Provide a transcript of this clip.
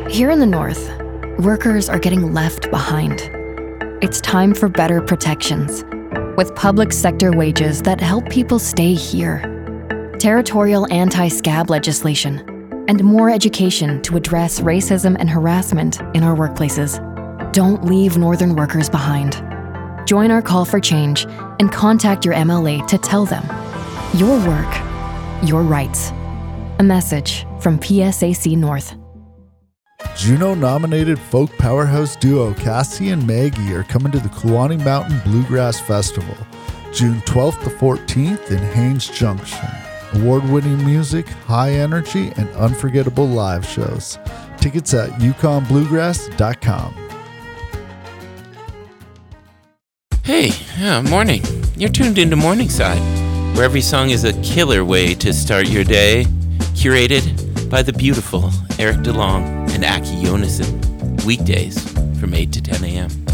Here in the North, workers are getting left behind. It's time for better protections, with public sector wages that help people stay here, territorial anti-scab legislation, and more education to address racism and harassment in our workplaces. Don't leave Northern workers behind. Join our call for change and contact your MLA to tell them your work, your rights. A message from PSAC North. Juno-nominated folk powerhouse duo Cassie and Maggie are coming to the Kluane Mountain Bluegrass Festival, June 12th to 14th in Haines Junction. Award-winning music, high energy, and unforgettable live shows. Tickets at yukonbluegrass.com. Hey, morning. You're tuned into Morningside, where every song is a killer way to start your day. Curated by the beautiful Eric DeLong and Aki Yonason. Weekdays from 8 to 10 a.m.